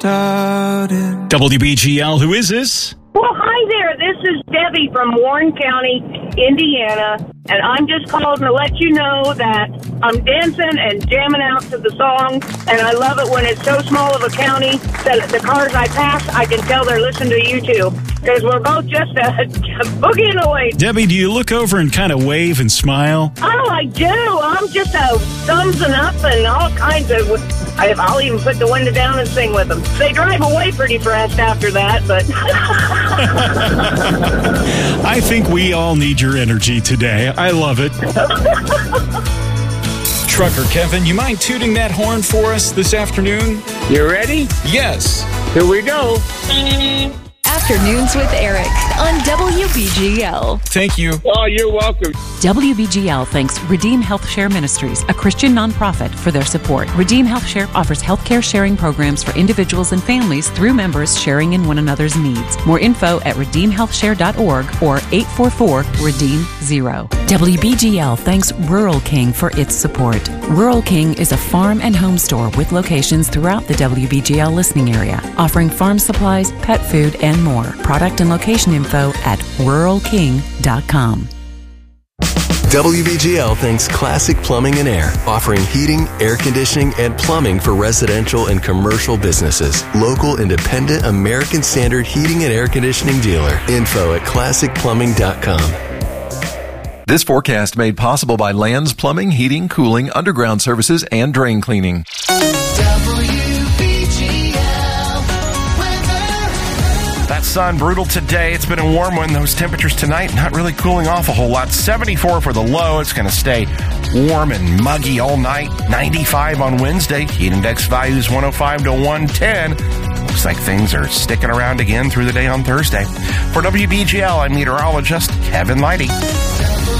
started. WBGL, who is this? Well, hi there. This is Debbie from Warren County, Indiana, and I'm just calling to let you know that I'm dancing and jamming out to the song, and I love it when it's so small of a county that the cars I pass, I can tell they're listening to you too, because we're both just boogieing away. Debbie, do you look over and kind of wave and smile? Oh, I do. I'm just thumbs and up and all kinds of... I'll even put the window down and sing with them. They drive away pretty fast after that, but... I think we all need your energy today. I love it. Trucker Kevin, you mind tooting that horn for us this afternoon? You ready? Yes. Here we go. Afternoons with Eric on WBGL. Thank you. Oh, you're welcome. WBGL thanks Redeem Health Share Ministries, a Christian nonprofit, for their support. Redeem Health Share offers healthcare sharing programs for individuals and families through members sharing in one another's needs. More info at redeemhealthshare.org or 844-REDEEM-0. WBGL thanks Rural King for its support. Rural King is a farm and home store with locations throughout the WBGL listening area, offering farm supplies, pet food, and more. Product and location info at ruralking.com. WBGL thanks Classic Plumbing and Air, offering heating, air conditioning, and plumbing for residential and commercial businesses. Local, independent, American Standard heating and air conditioning dealer. Info at classicplumbing.com. This forecast made possible by Lands Plumbing, Heating, Cooling, Underground Services, and Drain Cleaning. That sun brutal today. It's been a warm one. Those temperatures tonight not really cooling off a whole lot. 74 for the low. It's going to stay warm and muggy all night. 95 on Wednesday. Heat index values 105 to 110. Looks like things are sticking around again through the day on Thursday. For WBGL, I'm meteorologist Kevin Lighty.